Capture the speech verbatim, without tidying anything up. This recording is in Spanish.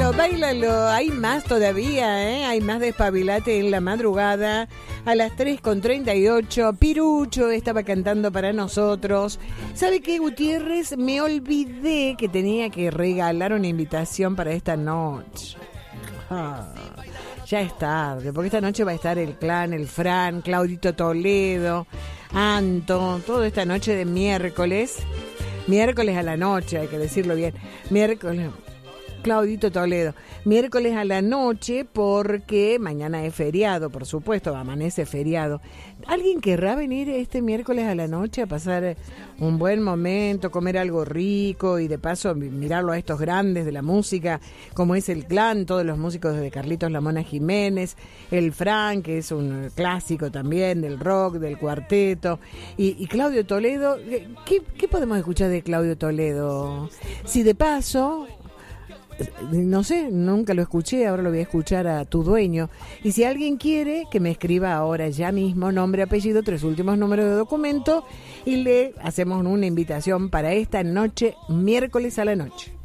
báilalo, báilalo. Hay más todavía, ¿eh? Hay más Despabilate en la madrugada. A las tres con treinta y ocho, Pirucho estaba cantando para nosotros. ¿Sabe qué, Gutiérrez? Me olvidé que tenía que regalar una invitación para esta noche. Ah, ya es tarde, porque esta noche va a estar el clan, el Fran, Claudito Toledo, Anto, toda esta noche de miércoles. Miércoles a la noche, hay que decirlo bien. Miércoles... Claudito Toledo, miércoles a la noche, porque mañana es feriado, por supuesto, amanece feriado. ¿Alguien querrá venir este miércoles a la noche a pasar un buen momento, comer algo rico y de paso mirarlo a estos grandes de la música, como es el clan, todos los músicos de Carlitos La Mona Jiménez, el Fran, que es un clásico también del rock, del cuarteto, y, y Claudio Toledo? ¿Qué, ¿Qué podemos escuchar de Claudio Toledo? Si de paso... No sé, nunca lo escuché, ahora lo voy a escuchar a Tu Dueño. Y si alguien quiere, que me escriba ahora ya mismo, nombre, apellido, tres últimos números de documento, y le hacemos una invitación para esta noche, miércoles a la noche.